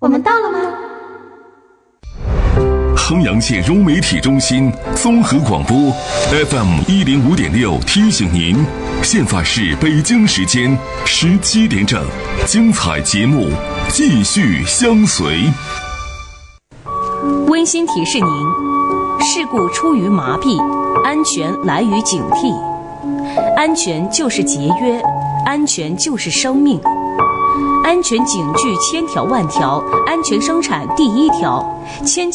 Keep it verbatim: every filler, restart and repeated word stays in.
我们到了吗？ 衡阳县融媒体中心综合广播 F M 一零五点六提醒您，现在是北京时间十七点整，精彩节目继续相随。 温馨提示您：事故出于麻痹，安全来于警惕。安全就是节约，安全就是生命。安全警句千条万条，安全生产第一条。千